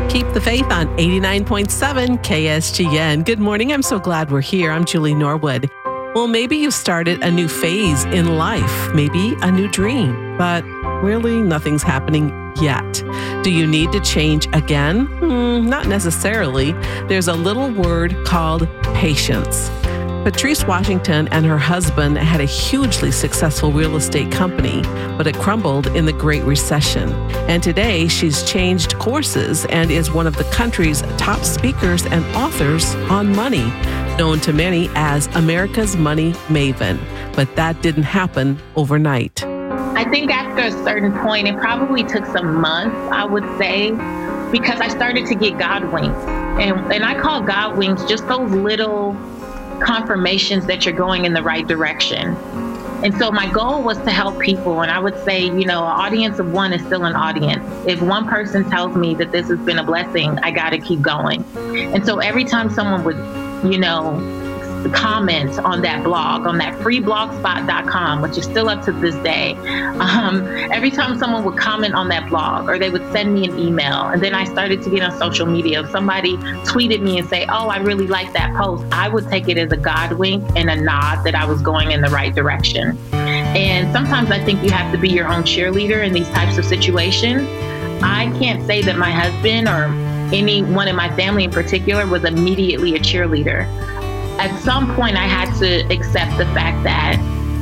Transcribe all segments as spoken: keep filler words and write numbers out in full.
Keep the Faith on eighty-nine point seven K S G N. Good morning. I'm so glad we're here. I'm Julie Norwood. Well, maybe you've started a new phase in life, maybe a new dream, but really nothing's happening yet. Do you need to change again? Hmm, not necessarily. There's a little word called patience. Patrice Washington and her husband had a hugely successful real estate company, but it crumbled in the Great Recession. And today she's changed courses and is one of the country's top speakers and authors on money, known to many as America's money maven. But that didn't happen overnight. I think after a certain point, it probably took some months, I would say, because I started to get God winks. And, and I call God winks just those little confirmations that you're going in the right direction. And so my goal was to help people. And I would say, you know, an audience of one is still an audience. If one person tells me that this has been a blessing, I got to keep going. And so every time someone would, you know, comment on that blog, on that free blogspot dot com, which is still up to this day. Um, every time someone would comment on that blog, or they would send me an email, and then I started to get on social media. If somebody tweeted me and say, oh, I really like that post, I would take it as a God wink and a nod that I was going in the right direction. And sometimes I think you have to be your own cheerleader in these types of situations. I can't say that my husband or anyone in my family in particular was immediately a cheerleader. At some point, I had to accept the fact that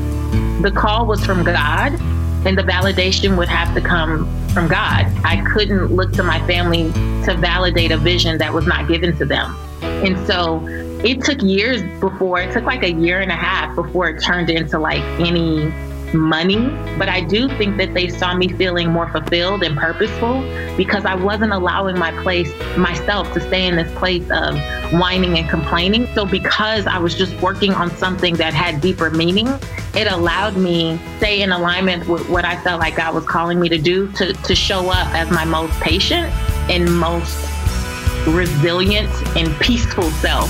the call was from God and the validation would have to come from God. I couldn't look to my family to validate a vision that was not given to them. And so it took years before, it took like a year and a half before it turned into like any money. But I do think that they saw me feeling more fulfilled and purposeful because I wasn't allowing my place, myself to stay in this place of whining and complaining. So because I was just working on something that had deeper meaning, it allowed me to stay in alignment with what I felt like God was calling me to do, to, to show up as my most patient and most resilient and peaceful self.